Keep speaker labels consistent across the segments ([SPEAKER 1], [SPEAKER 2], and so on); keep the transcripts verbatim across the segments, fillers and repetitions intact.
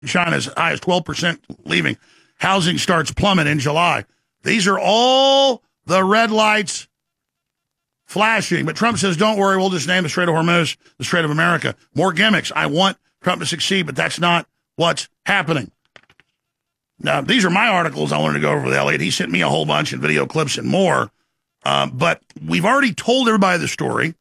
[SPEAKER 1] China as high as twelve percent leaving. Housing starts plummet in July. These are all the red lights flashing. But Trump says, don't worry, we'll just name the Strait of Hormuz the Strait of America. More gimmicks. I want Trump to succeed, but that's not what's happening. Now, these are my articles I wanted to go over with Elliot. He sent me a whole bunch and video clips and more. Um, but we've already told everybody the story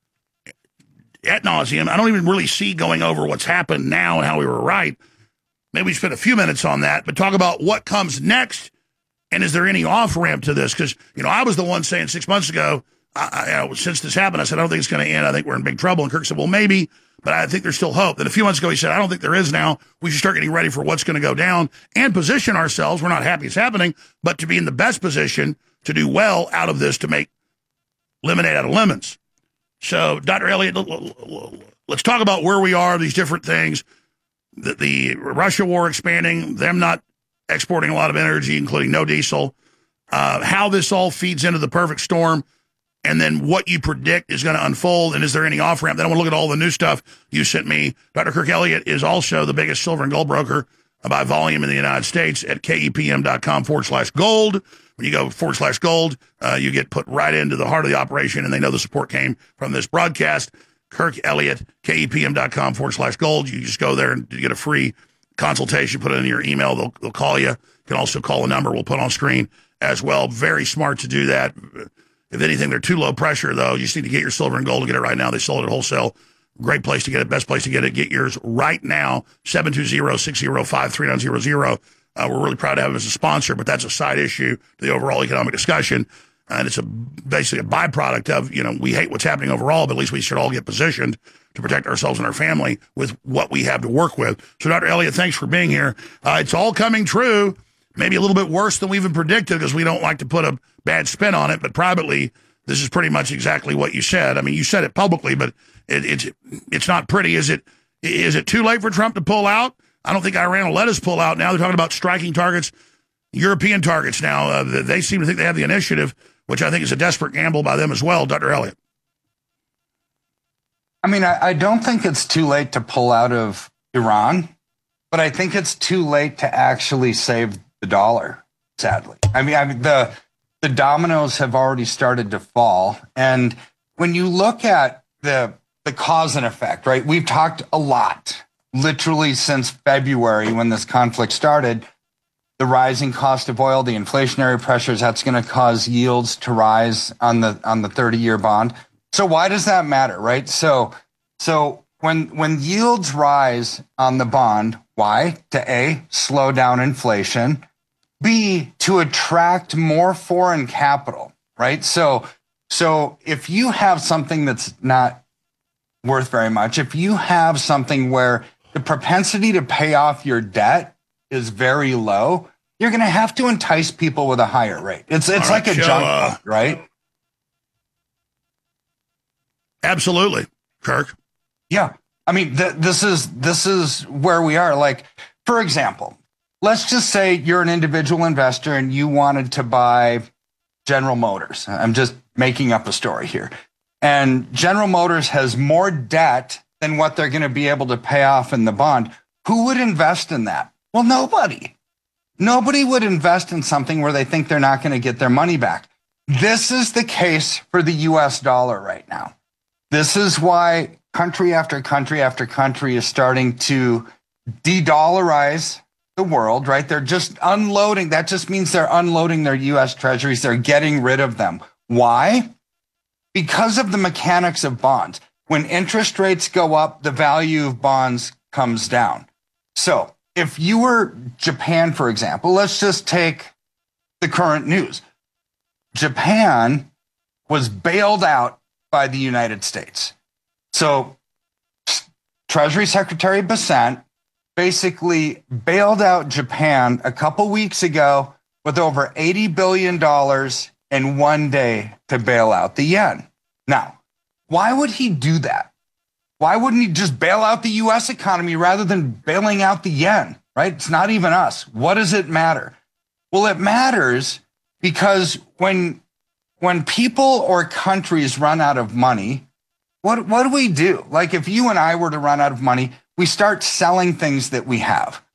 [SPEAKER 1] ad nauseum. I don't even really see going over what's happened now and how we were right. Maybe we spend a few minutes on that, but talk about what comes next, and is there any off-ramp to this? Because, you know, I was the one saying six months ago, I, I, you know, since this happened, I said, I don't think it's going to end. I think we're in big trouble. And Kirk said, well, maybe, but I think there's still hope. Then a few months ago, he said, I don't think there is now. We should start getting ready for what's going to go down and position ourselves. We're not happy it's happening, but to be in the best position to do well out of this, to make lemonade out of lemons. So, Doctor Elliott, let's talk about where we are, these different things. The, the Russia war expanding, them not exporting a lot of energy, including no diesel, uh, how this all feeds into the perfect storm, and then what you predict is going to unfold, and is there any off-ramp? Then I want to look at all the new stuff you sent me. Doctor Kirk Elliott is also the biggest silver and gold broker by volume in the United States at kepm.com forward slash gold. When you go forward slash gold, uh, you get put right into the heart of the operation, and they know the support came from this broadcast. Kirk Elliott, kepm.com forward slash gold. You just go there and you get a free consultation, put it in your email. They'll, they'll call you. You can also call a number we'll put on screen as well. Very smart to do that. If anything, they're too low pressure, though. You just need to get your silver and gold and get it right now. They sold it at wholesale. Great place to get it. Best place to get it. Get yours right now. seven two zero, six zero five, three nine zero zero. Uh, we're really proud to have him as a sponsor, but that's a side issue to the overall economic discussion. And it's a basically a byproduct of, you know, we hate what's happening overall, but at least we should all get positioned to protect ourselves and our family with what we have to work with. So, Doctor Elliott, thanks for being here. Uh, it's all coming true, maybe a little bit worse than we even predicted because we don't like to put a bad spin on it, but privately, this is pretty much exactly what you said. I mean, you said it publicly, but it, it's it's not pretty. Is it is it too late for Trump to pull out? I don't think Iran will let us pull out now. They're talking about striking targets, European targets now. Uh, they seem to think they have the initiative, which I think is a desperate gamble by them as well. Doctor Elliott.
[SPEAKER 2] I mean, I, I don't think it's too late to pull out of Iran, but I think it's too late to actually save the dollar, sadly. I mean, I mean the the dominoes have already started to fall. And when you look at the the cause and effect, right, we've talked a lot, literally since February when this conflict started, the rising cost of oil, the inflationary pressures, that's going to cause yields to rise on the on the thirty-year bond. So why does that matter, right? So so when when yields rise on the bond, why? To A, slow down inflation, B, to attract more foreign capital, right? So so if you have something that's not worth very much, if you have something where the propensity to pay off your debt is very low, you're going to have to entice people with a higher rate. It's it's
[SPEAKER 1] right,
[SPEAKER 2] like a
[SPEAKER 1] so,
[SPEAKER 2] junk
[SPEAKER 1] uh,
[SPEAKER 2] bond, right?
[SPEAKER 1] Absolutely, Kirk.
[SPEAKER 2] Yeah. I mean, th- this is this is where we are. Like, for example, let's just say you're an individual investor and you wanted to buy General Motors. I'm just making up a story here. And General Motors has more debt than what they're going to be able to pay off in the bond. Who would invest in that? Well, nobody. Nobody would invest in something where they think they're not going to get their money back. This is the case for the U S dollar right now. This is why country after country after country is starting to de-dollarize the world, right? They're just unloading. That just means they're unloading their U S treasuries. They're getting rid of them. Why? Because of the mechanics of bonds. When interest rates go up, the value of bonds comes down. So if you were Japan, for example, let's just take the current news. Japan was bailed out by the United States. So Treasury Secretary Bessent basically bailed out Japan a couple weeks ago with over eighty billion dollars in one day to bail out the yen. Now, why would he do that? Why wouldn't he just bail out the U S economy rather than bailing out the yen, right? It's not even us. What does it matter? Well, it matters because when when people or countries run out of money, what what do we do? Like if you and I were to run out of money, we start selling things that we have.